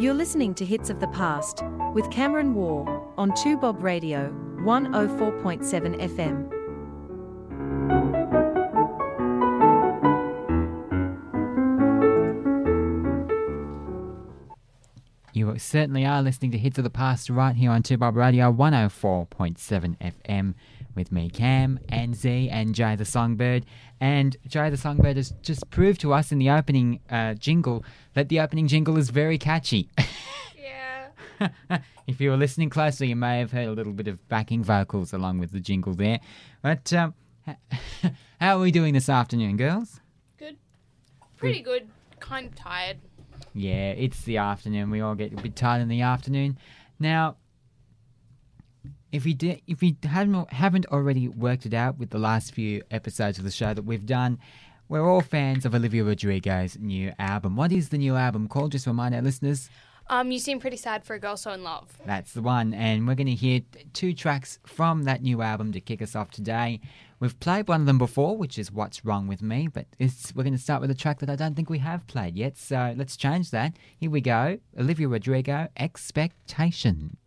You're listening to Hits of the Past with Cameron War on 2Bob Radio 104.7 FM. You certainly are listening to Hits of the Past right here on 2Bob Radio 104.7 FM with me, Cam, and Z, and Jay the Songbird. And Jay the Songbird has just proved to us in the opening jingle that the opening jingle is very catchy. Yeah. If you were listening closely, you may have heard a little bit of backing vocals along with the jingle there. But how are we doing this afternoon, girls? Good. Pretty good. Kind of tired. Yeah, it's the afternoon. We all get a bit tired in the afternoon. Now, if we haven't already worked it out with the last few episodes of the show that we've done, we're all fans of Olivia Rodrigo's new album. What is the new album called? Just remind our listeners. You Seem Pretty Sad for a Girl So in Love. That's the one, and we're going to hear two tracks from that new album to kick us off today. We've played one of them before, which is What's Wrong With Me, but we're going to start with a track that I don't think we have played yet, so let's change that. Here we go, Olivia Rodrigo, Expectation.